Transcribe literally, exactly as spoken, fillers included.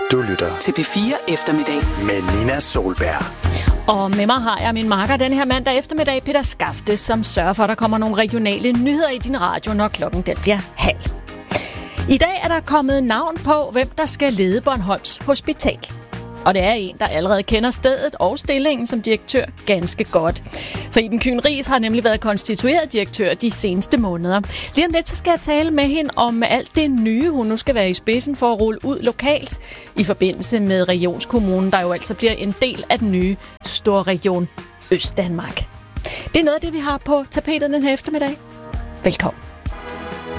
Du lytter til P fire Eftermiddag med Nina Solberg. Og med mig har jeg min makker den her mandag eftermiddag, Peter Skafte, som sørger for, at der kommer nogle regionale nyheder i din radio, når klokken den bliver halv. I dag er der kommet navn på, hvem der skal lede Bornholms Hospital. Og det er en, der allerede kender stedet og stillingen som direktør ganske godt. For Iben Kyhn Riis har nemlig været konstitueret direktør de seneste måneder. Lige om lidt, så skal jeg tale med hende om alt det nye, hun nu skal være i spidsen for at rulle ud lokalt i forbindelse med Regionskommunen, der jo altså bliver en del af den nye Storregion Østdanmark. Det er noget af det, vi har på tapetet den her eftermiddag. Velkommen.